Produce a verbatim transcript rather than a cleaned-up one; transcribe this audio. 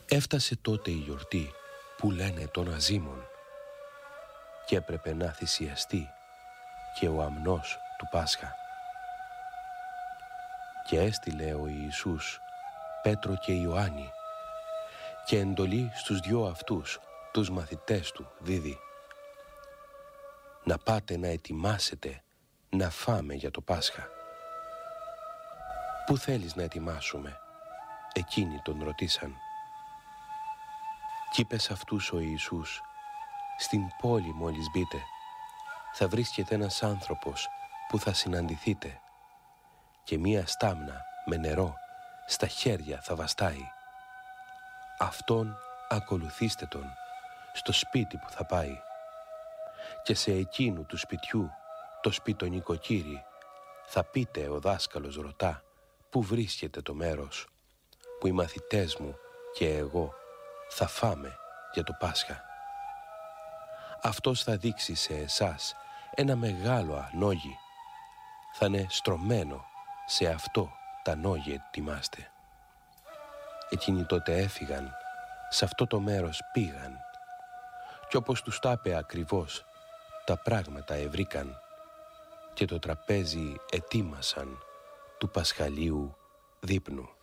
Έφτασε τότε η γιορτή που λένε των αζήμων και έπρεπε να θυσιαστεί και ο αμνός του Πάσχα. Και έστειλε ο Ιησούς Πέτρο και Ιωάννη και εντολή στους δυο αυτούς τους μαθητές του δίδει: να πάτε να ετοιμάσετε να φάμε για το Πάσχα. Πού θέλεις να ετοιμάσουμε? Εκείνοι τον ρωτήσαν. Κι είπε σ' αυτούς ο Ιησούς: στην πόλη μόλις μπείτε, θα βρίσκεται ένας άνθρωπος που θα συναντηθείτε και μία στάμνα με νερό στα χέρια θα βαστάει. Αυτόν ακολουθήστε τον στο σπίτι που θα πάει και σε εκείνου του σπιτιού το σπιτονικοκύρι θα πείτε, ο δάσκαλος ρωτά, που βρίσκεται το μέρος που οι μαθητές μου και εγώ θα φάμε για το Πάσχα. Αυτός θα δείξει σε εσάς ένα μεγάλο ανόγι. Θα είναι στρωμένο σε αυτό τα νόγι ετοιμάστε. Εκείνοι τότε έφυγαν, σε αυτό το μέρος πήγαν κι όπως τους τα είπε ακριβώς τα πράγματα ευρήκαν και το τραπέζι ετοίμασαν του Πασχαλίου δείπνου.